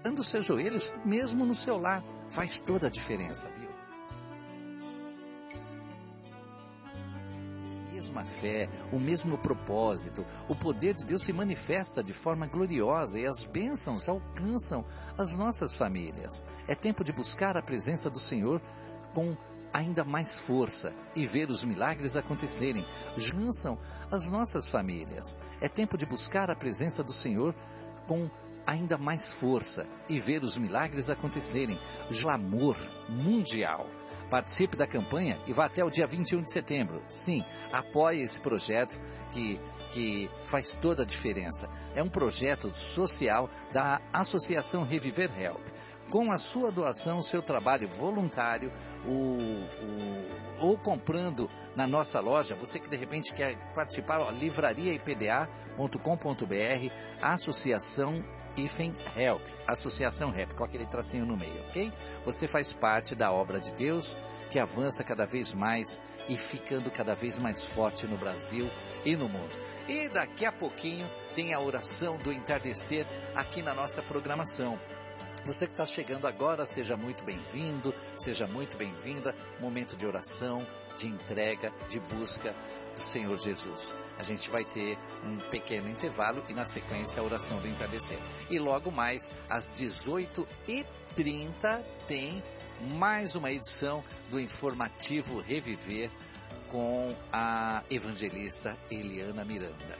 dobrando os seus joelhos, mesmo no seu lar. Faz toda a diferença, viu? A mesma fé, o mesmo propósito, o poder de Deus se manifesta de forma gloriosa e as bênçãos alcançam as nossas famílias. É tempo de buscar a presença do Senhor com ainda mais força e ver os milagres acontecerem. Alcançam as nossas famílias. É tempo de buscar a presença do Senhor com ainda mais força e ver os milagres acontecerem. Clamor mundial. Participe da campanha e vá até o dia 21 de setembro. Sim, apoie esse projeto que faz toda a diferença. É um projeto social da Associação Reviver Help. Com a sua doação, seu trabalho voluntário, ou comprando na nossa loja, você que de repente quer participar, livrariaipda.com.br, Associação Help, Associação Help, com aquele tracinho no meio, ok? Você faz parte da obra de Deus, que avança cada vez mais e ficando cada vez mais forte no Brasil e no mundo. E daqui a pouquinho tem a oração do entardecer aqui na nossa programação. Você que está chegando agora, seja muito bem-vindo, seja muito bem-vinda. Momento de oração, de entrega, de busca do Senhor Jesus. A gente vai ter um pequeno intervalo e na sequência a oração do entardecer. E logo mais, às 18h30, tem mais uma edição do Informativo Reviver com a evangelista Eliana Miranda.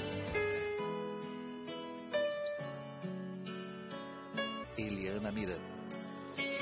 Eliana Miranda.